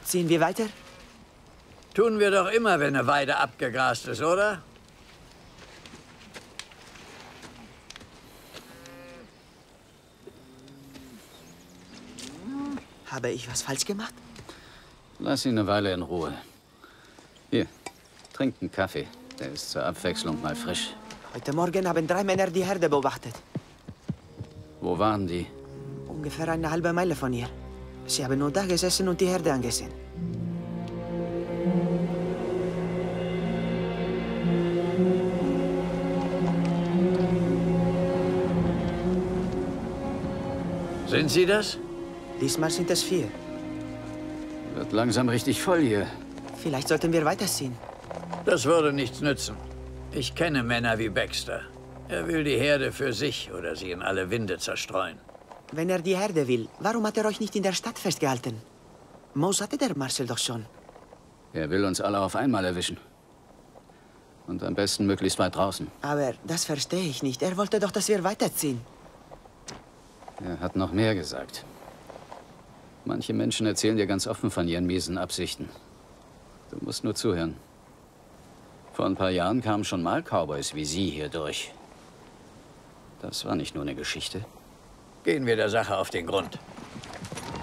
Ziehen wir weiter? Tun wir doch immer, wenn eine Weide abgegrast ist, oder? Habe ich was falsch gemacht? Lass ihn eine Weile in Ruhe. Hier, trink einen Kaffee. Der ist zur Abwechslung mal frisch. Heute Morgen haben 3 Männer die Herde beobachtet. Wo waren die? Ungefähr eine halbe Meile von hier. Sie haben nur da gesessen und die Herde angesehen. Sind Sie das? Diesmal sind es 4. Wird langsam richtig voll hier. Vielleicht sollten wir weiterziehen. Das würde nichts nützen. Ich kenne Männer wie Baxter. Er will die Herde für sich oder sie in alle Winde zerstreuen. Wenn er die Herde will, warum hat er euch nicht in der Stadt festgehalten? Moos hatte der Marcel doch schon. Er will uns alle auf einmal erwischen. Und am besten möglichst weit draußen. Aber das verstehe ich nicht. Er wollte doch, dass wir weiterziehen. Er hat noch mehr gesagt. Manche Menschen erzählen dir ganz offen von ihren miesen Absichten. Du musst nur zuhören. Vor ein paar Jahren kamen schon mal Cowboys wie Sie hier durch. Das war nicht nur eine Geschichte. Gehen wir der Sache auf den Grund.